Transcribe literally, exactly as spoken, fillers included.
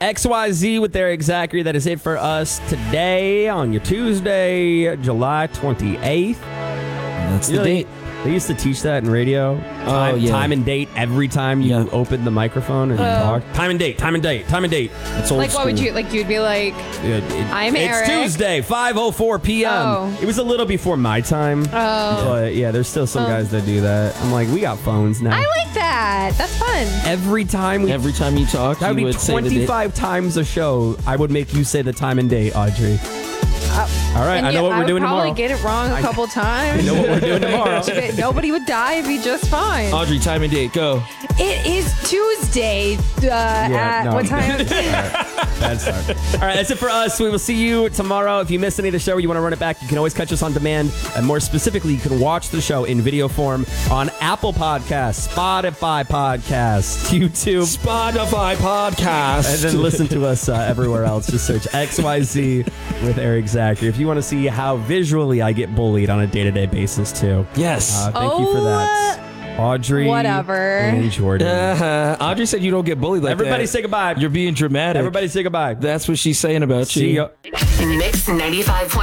X Y Z with Eric Zachary. That is it for us today on your Tuesday, July twenty-eighth. That's the You know, date. They used to teach that in radio. Time, Oh, yeah. time and date every time you Yeah. open the microphone and Oh. talk. Time and date, time and date, time and date. It's old Like, what would school. you, like, you'd be like, It- it- I'm it's Eric. Tuesday, five oh four p.m. Oh. It was a little before my time. oh, But yeah, there's still some Oh. guys that do that. I'm like, we got phones now. I like that. That's fun. Every time we Every time you talk, that would you be would say the date. twenty-five times a show. I would make you say the time and date, Audrey. All right, And I know yeah, what I we're would doing probably tomorrow. get it wrong a couple times. I know what we're doing tomorrow. Nobody would die. It'd be just fine. Audrey, time and date, go. It is Tuesday. Uh, at no. what time? That's hard. All right, that's it for us. We will see you tomorrow. If you missed any of the show or you want to run it back, you can always catch us on demand. And more specifically, you can watch the show in video form on Apple Podcasts, Spotify Podcasts, YouTube, Spotify podcast. and then listen to us uh, everywhere else. Just search X Y Z with Eric Zachary. If you want to see how visually I get bullied on a day-to-day basis, too. Yes. Uh, thank you for that. Audrey Whatever. and Jordan. Uh-huh. Audrey said you don't get bullied like Everybody that. say goodbye. You're being dramatic. Everybody say goodbye. That's what she's saying about See you. ya. Mix ninety-five point